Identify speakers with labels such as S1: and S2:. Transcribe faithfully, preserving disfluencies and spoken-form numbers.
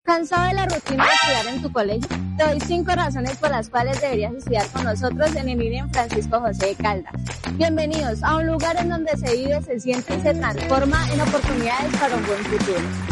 S1: ¿Cansado de la rutina de estudiar en tu colegio? Te doy cinco razones por las cuales deberías estudiar con nosotros en el INEM Francisco José de Caldas. Bienvenidos a un lugar en donde se vive, se siente y se transforma en oportunidades para un buen futuro.